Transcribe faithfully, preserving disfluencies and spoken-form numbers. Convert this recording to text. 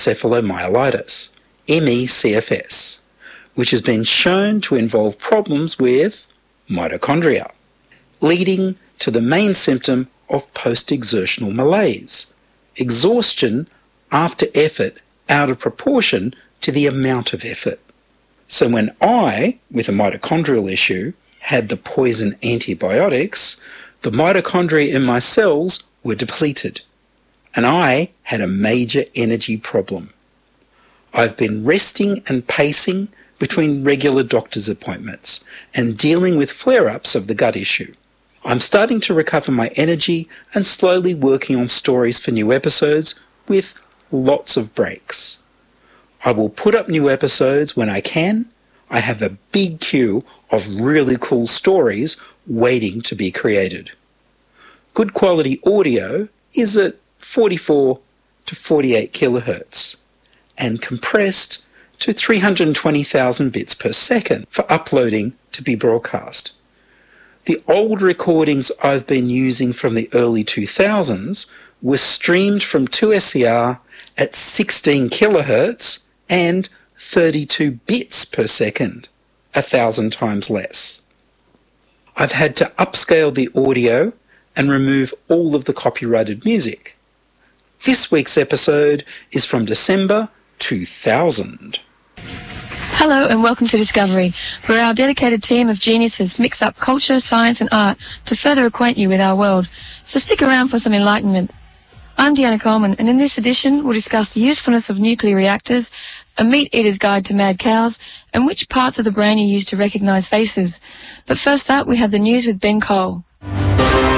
microencephalomyelitis, M E C F S, which has been shown to involve problems with mitochondria, leading to the main symptom of post-exertional malaise, exhaustion after effort out of proportion to the amount of effort. So when I, with a mitochondrial issue, had the poison antibiotics, the mitochondria in my cells were depleted, and I had a major energy problem. I've been resting and pacing between regular doctor's appointments and dealing with flare-ups of the gut issue. I'm starting to recover my energy and slowly working on stories for new episodes with lots of breaks. I will put up new episodes when I can. I have a big queue of really cool stories waiting to be created. Good quality audio is at forty-four to forty-eight kilohertz and compressed to three hundred twenty thousand bits per second for uploading to be broadcast. The old recordings I've been using from the early two thousands were streamed from two S E R at sixteen kilohertz and thirty-two bits per second, a thousand times less. I've had to upscale the audio and remove all of the copyrighted music. This week's episode is from December two thousand. Hello and welcome to Discovery, where our dedicated team of geniuses mix up culture, science and art to further acquaint you with our world. So stick around for some enlightenment. I'm Deanna Coleman, and in this edition we'll discuss the usefulness of nuclear reactors, a meat eater's guide to mad cows, and which parts of the brain are used to recognise faces. But first up, we have the news with Ben Cole.